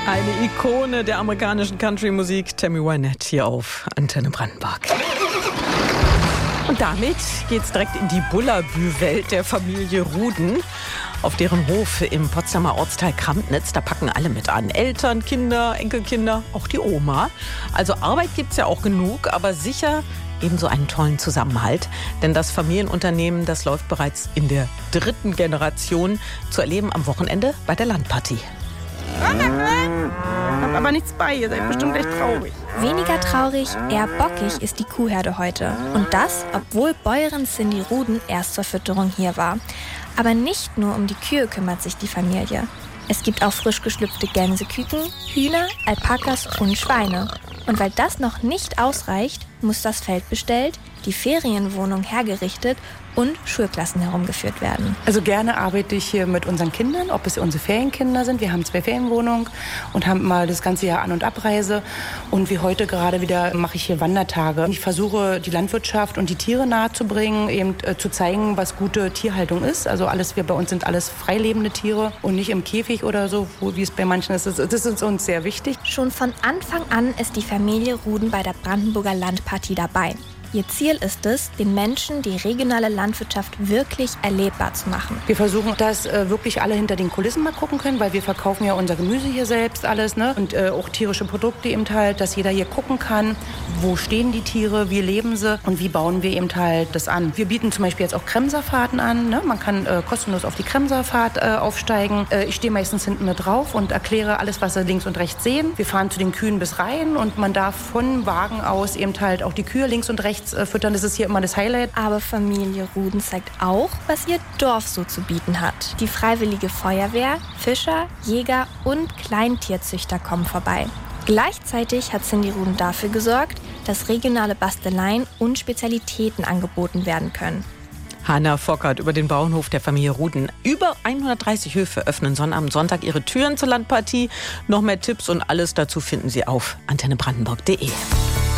Eine Ikone der amerikanischen Country-Musik, Tammy Wynette, hier auf Antenne Brandenburg. Und damit geht's direkt in die Bullabü-Welt der Familie Ruden. Auf deren Hof im Potsdamer Ortsteil Krampnitz, da packen alle mit an. Eltern, Kinder, Enkelkinder, auch die Oma. Also Arbeit gibt's ja auch genug, aber sicher ebenso einen tollen Zusammenhalt. Denn das Familienunternehmen, das läuft bereits in der 3. Generation, zu erleben am Wochenende bei der Landpartie. Hab aber nichts bei, ihr seid bestimmt echt traurig. Weniger traurig, eher bockig ist die Kuhherde heute. Und das, obwohl Bäuerin Cindy Ruden erst zur Fütterung hier war. Aber nicht nur um die Kühe kümmert sich die Familie. Es gibt auch frisch geschlüpfte Gänseküken, Hühner, Alpakas und Schweine. Und weil das noch nicht ausreicht, muss das Feld bestellt, die Ferienwohnung hergerichtet und Schulklassen herumgeführt werden. Also gerne arbeite ich hier mit unseren Kindern, ob es unsere Ferienkinder sind. Wir haben 2 Ferienwohnungen und haben mal das ganze Jahr An- und Abreise. Und wie heute gerade wieder mache ich hier Wandertage. Ich versuche, die Landwirtschaft und die Tiere nahezubringen, eben zu zeigen, was gute Tierhaltung ist. Also bei uns sind alles freilebende Tiere und nicht im Käfig oder so, wie es bei manchen ist. Das ist uns sehr wichtig. Schon von Anfang an ist die Familie Ruden bei der Brandenburger Landpartie dabei. Ihr Ziel ist es, den Menschen die regionale Landwirtschaft wirklich erlebbar zu machen. Wir versuchen, dass wirklich alle hinter den Kulissen mal gucken können, weil wir verkaufen ja unser Gemüse hier selbst alles, ne? Und auch tierische Produkte eben halt, dass jeder hier gucken kann, wo stehen die Tiere, wie leben sie und wie bauen wir eben halt das an. Wir bieten zum Beispiel jetzt auch Kremserfahrten an, ne? Man kann kostenlos auf die Kremserfahrt aufsteigen. Ich stehe meistens hinten mit drauf und erkläre alles, was sie links und rechts sehen. Wir fahren zu den Kühen bis rein und man darf von Wagen aus eben halt auch die Kühe links und rechts füttern. Das ist hier immer das Highlight. Aber Familie Ruden zeigt auch, was ihr Dorf so zu bieten hat. Die Freiwillige Feuerwehr, Fischer, Jäger und Kleintierzüchter kommen vorbei. Gleichzeitig hat Cindy Ruden dafür gesorgt, dass regionale Basteleien und Spezialitäten angeboten werden können. Hanna Fockert über den Bauernhof der Familie Ruden. Über 130 Höfe öffnen Sonnabend, Sonntag ihre Türen zur Landpartie. Noch mehr Tipps und alles dazu finden Sie auf antennebrandenburg.de.